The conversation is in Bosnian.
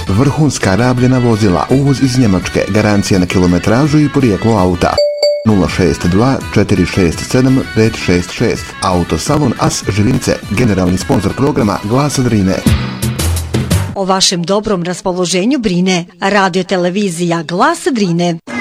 vrhunska rabljena vozila, uvoz iz Njemačke, garancija na kilometražu i porijeklo auta. 062 467 566. Autosalon As Živinice, generalni sponzor programa Glasa Drine. O vašem dobrom raspoloženju brine Radio televizija Glas Drine.